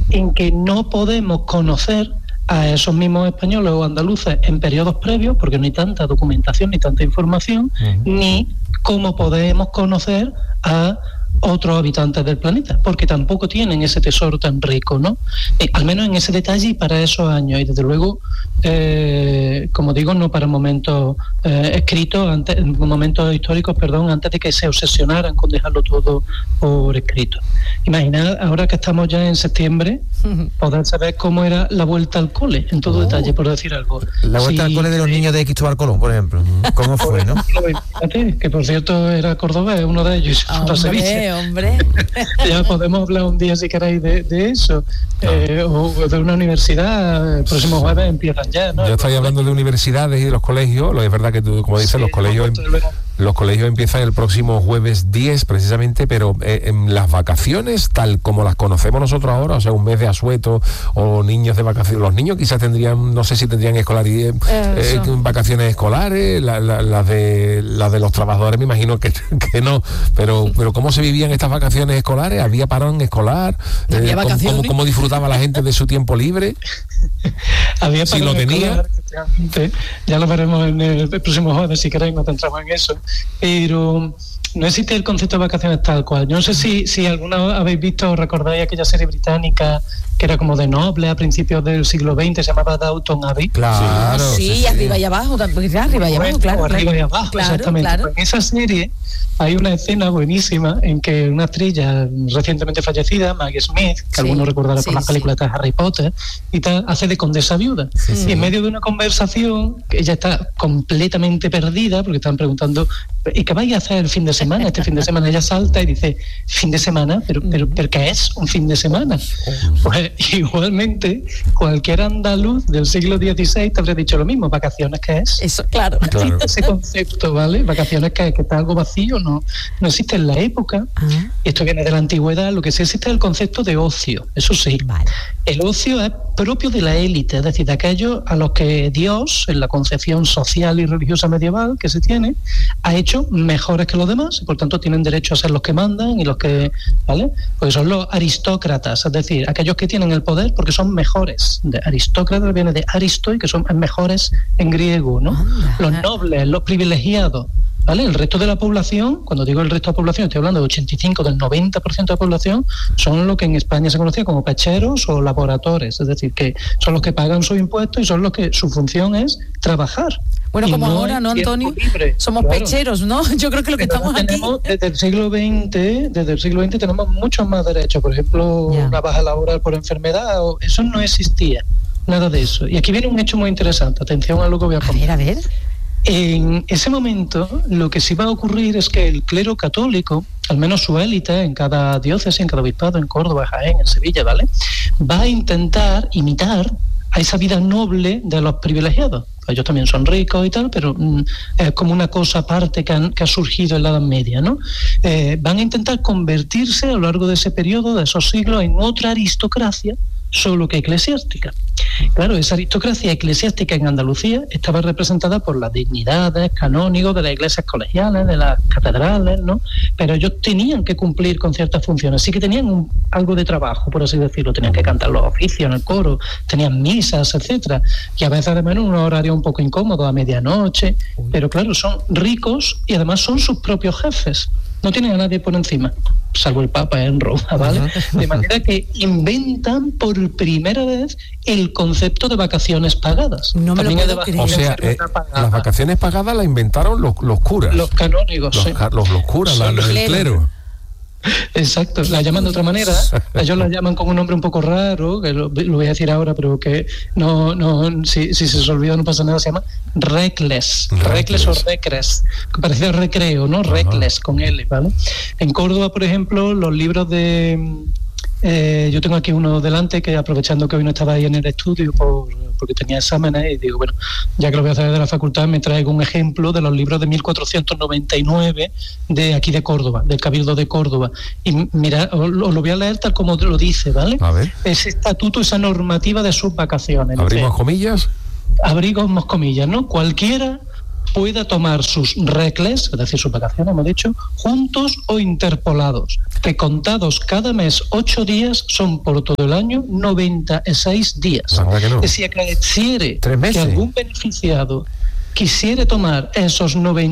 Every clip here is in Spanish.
en que no podemos conocer a esos mismos españoles o andaluces en periodos previos, porque no hay tanta documentación ni tanta información, ni cómo podemos conocer a otros habitantes del planeta, porque tampoco tienen ese tesoro tan rico, ¿no? Al menos en ese detalle y para esos años, y desde luego, como digo, no para momentos escritos, momentos históricos, antes de que se obsesionaran con dejarlo todo por escrito. Imaginad, ahora que estamos ya en septiembre, poder saber cómo era la vuelta al cole, en todo detalle, por decir algo. La vuelta al cole de los niños de Cristóbal Colón, por ejemplo. ¿Cómo fue, no? Fíjate, que por cierto era cordobés, uno de ellos, para Sevilla. Hombre. Ya podemos hablar un día si queréis de eso, o de una universidad. El próximo jueves empiezan ya, ¿no? Yo estoy hablando de universidades y de los colegios. Lo es verdad que tú, como dices, los colegios empiezan el próximo jueves 10 precisamente, pero en las vacaciones tal como las conocemos nosotros ahora, o sea, un mes de asueto o niños de vacaciones, los niños quizás tendrían, no sé si tendrían vacaciones escolares, las de los trabajadores me imagino que no, pero ¿cómo se vivían estas vacaciones escolares? ¿Había parón escolar? ¿Cómo disfrutaba la gente de su tiempo libre? Había si lo tenía. Ya lo veremos en el próximo jueves, si queréis, nos centramos en eso. Pero no existe el concepto de vacaciones tal cual. Yo no sé si alguna vez habéis visto o recordáis aquella serie británica que era como de noble a principios del siglo XX, se llamaba Downton Abbey. Claro. Sí, arriba y abajo, arriba y abajo, claro. Arriba y abajo, claro, exactamente. Claro. En esa serie hay una escena buenísima en que una estrella recientemente fallecida, Maggie Smith, que algunos recordarán por las películas de Harry Potter, y tal, hace de condesa viuda. Y en medio de una conversación, que ella está completamente perdida, porque están preguntando, ¿y qué vais a hacer el fin de semana? Este fin de semana ella salta y dice, ¿fin de semana? ¿Pero qué es un fin de semana? Pues igualmente, cualquier andaluz del siglo XVI te habría dicho lo mismo. ¿Vacaciones qué es? Eso, claro. Ese concepto, ¿vale? ¿Vacaciones qué es? Que está algo vacío, no existe en la época. Esto viene de la antigüedad. Lo que sí existe es el concepto de ocio, eso sí. Vale. El ocio es propio de la élite, es decir, de aquellos a los que Dios, en la concepción social y religiosa medieval que se tiene, ha hecho mejores que los demás, y por tanto tienen derecho a ser los que mandan y los que, ¿vale? Pues son los aristócratas, es decir, aquellos que tienen el poder porque son mejores. De aristócrata viene de aristoi, que son mejores en griego, ¿no? Los nobles, los privilegiados, ¿vale? El resto de la población, cuando digo el resto de la población, estoy hablando de 85, del 90% de la población, son lo que en España se conocía como pecheros o laboradores, es decir, que son los que pagan sus impuestos y son los que su función es trabajar. Bueno, como no ahora, ¿no, Antonio? Libre, somos pecheros, ¿no? Yo creo que lo que estamos tenemos, aquí... Desde el siglo XX tenemos muchos más derechos. Por ejemplo, una baja laboral por enfermedad, eso no existía, nada de eso. Y aquí viene un hecho muy interesante, atención a lo que voy a contar. A ver. En ese momento, lo que sí va a ocurrir es que el clero católico, al menos su élite, en cada diócesis, en cada obispado, en Córdoba, Jaén, en Sevilla, ¿vale?, va a intentar imitar a esa vida noble de los privilegiados. Ellos también son ricos y tal, pero es como una cosa aparte que ha surgido en la Edad Media, ¿no? Van a intentar convertirse a lo largo de ese periodo, de esos siglos, en otra aristocracia, solo que eclesiástica. Claro, esa aristocracia eclesiástica en Andalucía estaba representada por las dignidades, canónigos de las iglesias colegiales, de las catedrales, ¿no? Pero ellos tenían que cumplir con ciertas funciones, sí que tenían algo de trabajo, por así decirlo, tenían que cantar los oficios en el coro, tenían misas, etcétera, y a veces además en un horario un poco incómodo, a medianoche, pero claro, son ricos y además son sus propios jefes, no tienen a nadie por encima, salvo el Papa en Roma, ¿vale? De manera que inventan por primera vez el concepto de vacaciones pagadas. No me también lo puedo creer. O sea, las vacaciones pagadas las inventaron los curas. Los canónigos, los curas, el clero. Exacto, la llaman de otra manera. Ellos la llaman con un nombre un poco raro, que lo voy a decir ahora, pero que si se os olvida no pasa nada, se llama recles o recres, que parece recreo, ¿no? Recles con L, ¿vale? En Córdoba, por ejemplo, los libros de... yo tengo aquí uno delante que, aprovechando que hoy no estaba ahí en el estudio porque tenía exámenes, y digo, bueno, ya que lo voy a hacer de la facultad, me traigo un ejemplo de los libros de 1499 de aquí de Córdoba, del Cabildo de Córdoba. Y mira, os lo voy a leer tal como lo dice, ¿vale? A ver. Ese estatuto, esa normativa de sus vacaciones. ¿Abrimos comillas? Abrimos comillas, ¿no? Cualquiera pueda tomar sus regles, es decir, sus vacaciones, hemos dicho, juntos o interpolados, que contados cada mes 8 días son por todo el año 96 días. Decía que quisiere que algún beneficiado quisiere tomar esos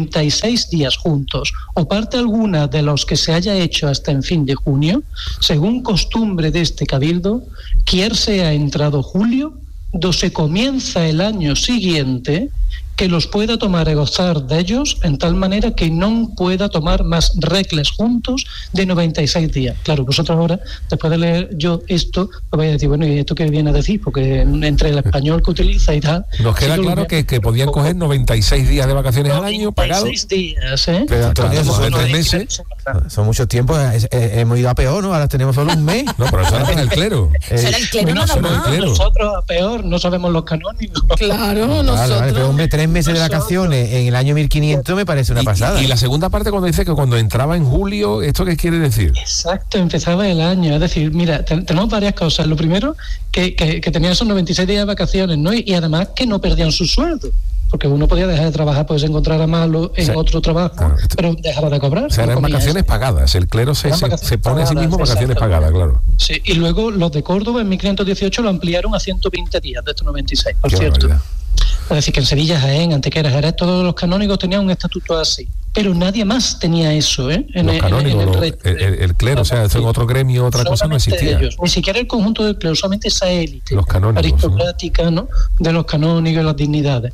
96 días juntos o parte alguna de los que se haya hecho hasta en fin de junio, según costumbre de este cabildo, quier sea entrado julio, do se comienza el año siguiente, que los pueda tomar y gozar de ellos en tal manera que no pueda tomar más regles juntos de 96 días. Claro, vosotros ahora, después de leer yo esto, me vais a decir, bueno, ¿y esto qué viene a decir? Porque entre el español que utiliza y tal... Nos queda claro que podían coger 96 días de vacaciones al año pagados. 96 días, ¿eh? Pero Antonio, claro, son 3 meses. Son muchos tiempos, hemos ido a peor, ¿no? Ahora tenemos solo un mes. No, pero eso era para el clero. Será el clero nada más. Nosotros a peor, no sabemos los canónigos. Claro, nosotros... Vale, pero hombre, 3 meses de vacaciones en el año 1500 me parece una pasada. Y la segunda parte cuando dice que cuando entraba en julio, ¿esto qué quiere decir? Exacto, empezaba el año. Es decir, mira, tenemos varias cosas. Lo primero, que tenían esos 96 días de vacaciones, ¿no? Y además que no perdían su sueldo. Porque uno podía dejar de trabajar, pues se encontrara malo en otro trabajo, claro, pero dejaba de cobrar. O sea, eran vacaciones pagadas. El clero se pone a sí mismo vacaciones pagadas, claro. Sí, y luego los de Córdoba en 1518 lo ampliaron a 120 días de estos 96, por cierto. Barbaridad. Es decir, que en Sevilla, Jaén, Antequera, Jerez, todos los canónigos tenían un estatuto así. Pero nadie más tenía eso, ¿eh? Los canónigos, el clero, o sea, eso en otro gremio, otra cosa no existía. Ellos, ni siquiera el conjunto del clero, solamente esa élite los canónigos, aristocrática, ¿no? De los canónigos y las dignidades.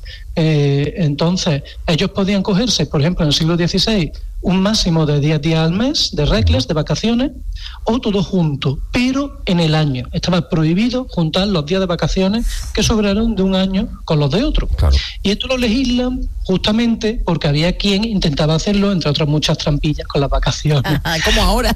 Entonces, ellos podían cogerse, por ejemplo, en el siglo XVI, un máximo de 10 días al mes de reglas, de vacaciones, o todo junto, pero en el año. Estaba prohibido juntar los días de vacaciones que sobraron de un año con los de otro. Claro. Y esto lo legislan justamente porque había quien intentaba hacerlo, entre otras muchas trampillas, con las vacaciones. Como ahora.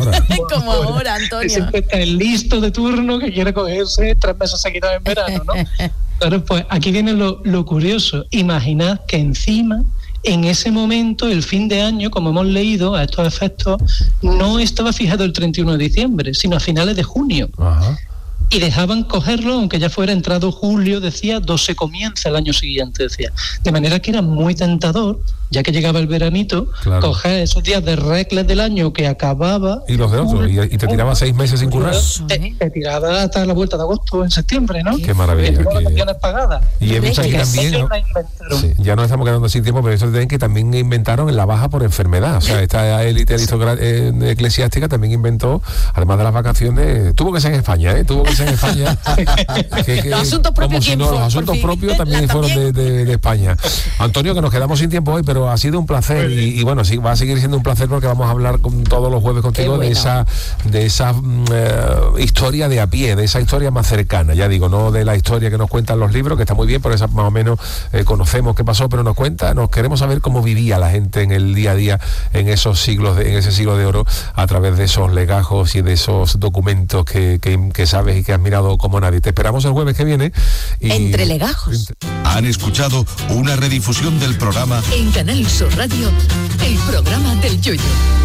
Como ahora, Antonio. Siempre está el listo de turno que quiere cogerse 3 meses seguidos en verano, ¿no? Pero pues aquí viene lo curioso. Imaginad que encima, en ese momento, el fin de año, como hemos leído a estos efectos, no estaba fijado el 31 de diciembre, sino a finales de junio. Ajá. Y dejaban cogerlo, aunque ya fuera entrado julio, decía, se comienza el año siguiente, decía. De manera que era muy tentador, ya que llegaba el veranito, claro, coger esos días de reglas del año que acababa... Y los de otros, y te tiraba 6 meses sin currar. Te tiraba hasta la vuelta de agosto, en septiembre, ¿no? Qué maravilla. Las vacaciones pagadas. Y he visto aquí también... Sí, ya nos estamos quedando sin tiempo, pero eso tienen que también inventaron la baja por enfermedad. O sea, esta élite eclesiástica también inventó, además de las vacaciones, tuvo que ser en España, Tuvo que ser en España. Los asuntos propios, los asuntos propios también fueron de España. Antonio, que nos quedamos sin tiempo hoy, pero ha sido un placer y bueno, sí, va a seguir siendo un placer porque vamos a hablar todos los jueves contigo de esa historia de a pie, de esa historia más cercana, ya digo, no de la historia que nos cuentan los libros, que está muy bien, pero esa más o menos conocemos qué pasó, pero nos queremos saber cómo vivía la gente en el día a día en esos siglos en ese siglo de oro, a través de esos legajos y de esos documentos que sabes y que has mirado como nadie. Te esperamos el jueves que viene. Entre legajos. Han escuchado una redifusión del programa en Canal Sur Radio, el programa del Yoyo.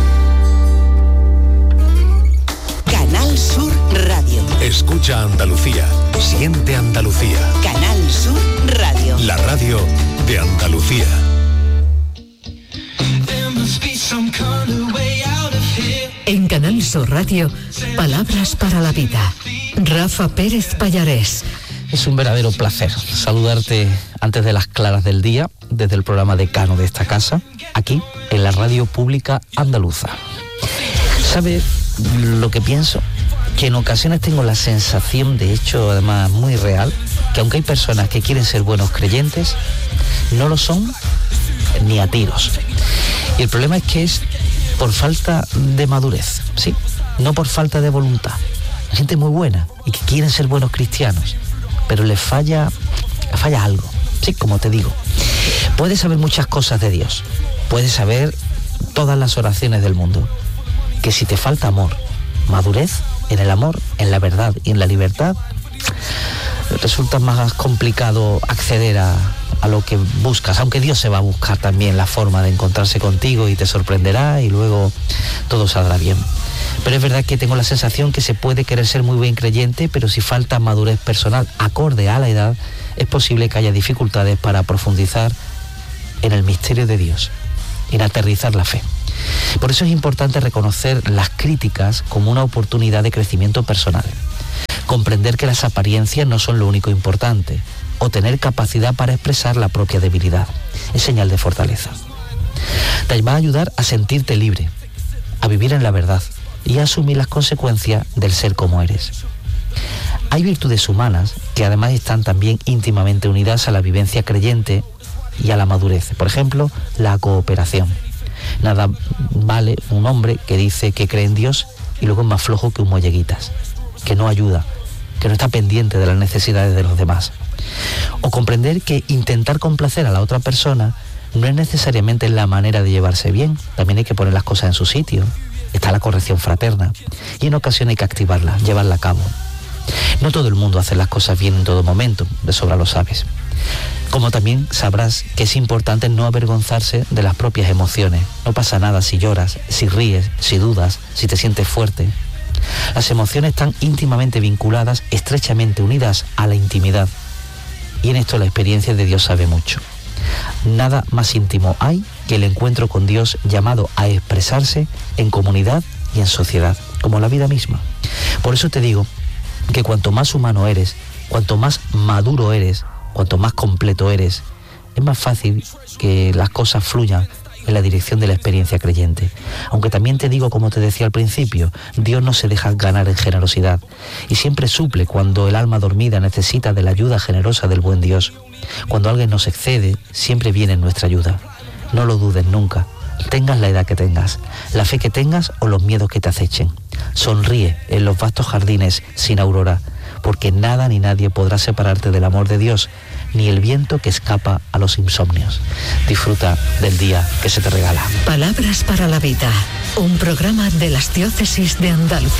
Canal Sur Radio. Escucha Andalucía, siente Andalucía. Canal Sur Radio. La radio de Andalucía. En Canal Sur Radio, palabras para la vida. Rafa Pérez Pallarés. Es un verdadero placer saludarte antes de las claras del día, desde el programa decano de esta casa, aquí, en la radio pública andaluza. ¿Sabes lo que pienso? Que en ocasiones tengo la sensación, de hecho, además muy real, que aunque hay personas que quieren ser buenos creyentes, no lo son ni a tiros. Y el problema es que es por falta de madurez, ¿sí? No por falta de voluntad. Hay gente muy buena y que quieren ser buenos cristianos, pero les falla algo, sí, como te digo. Puedes saber muchas cosas de Dios, puedes saber todas las oraciones del mundo, que si te falta amor, madurez en el amor, en la verdad y en la libertad, resulta más complicado acceder a lo que buscas, aunque Dios se va a buscar también la forma de encontrarse contigo y te sorprenderá y luego todo saldrá bien. Pero es verdad que tengo la sensación que se puede querer ser muy buen creyente, pero si falta madurez personal acorde a la edad, es posible que haya dificultades para profundizar en el misterio de Dios, en aterrizar la fe. Por eso es importante reconocer las críticas como una oportunidad de crecimiento personal, comprender que las apariencias no son lo único importante, o tener capacidad para expresar la propia debilidad. Es señal de fortaleza. Te va a ayudar a sentirte libre, a vivir en la verdad y a asumir las consecuencias del ser como eres. Hay virtudes humanas que además están también íntimamente unidas a la vivencia creyente y a la madurez. Por ejemplo, la cooperación. Nada vale un hombre que dice que cree en Dios y luego es más flojo que un molleguitas, que no ayuda, que no está pendiente de las necesidades de los demás. O comprender que intentar complacer a la otra persona no es necesariamente la manera de llevarse bien. También hay que poner las cosas en su sitio. Está la corrección fraterna y en ocasiones hay que activarla, llevarla a cabo. No todo el mundo hace las cosas bien en todo momento, de sobra lo sabes. Como también sabrás que es importante no avergonzarse de las propias emociones. No pasa nada si lloras, si ríes, si dudas, si te sientes fuerte. Las emociones están íntimamente vinculadas, estrechamente unidas a la intimidad. Y en esto la experiencia de Dios sabe mucho. Nada más íntimo hay que el encuentro con Dios, llamado a expresarse en comunidad y en sociedad, como la vida misma. Por eso te digo que cuanto más humano eres, cuanto más maduro eres, cuanto más completo eres, es más fácil que las cosas fluyan en la dirección de la experiencia creyente. Aunque también te digo, como te decía al principio, Dios no se deja ganar en generosidad y siempre suple cuando el alma dormida necesita de la ayuda generosa del buen Dios. Cuando alguien nos excede, siempre viene en nuestra ayuda. No lo dudes nunca, tengas la edad que tengas, la fe que tengas o los miedos que te acechen. Sonríe en los vastos jardines sin aurora, porque nada ni nadie podrá separarte del amor de Dios, ni el viento que escapa a los insomnios. Disfruta del día que se te regala. Palabras para la vida, un programa de las diócesis de Andalucía.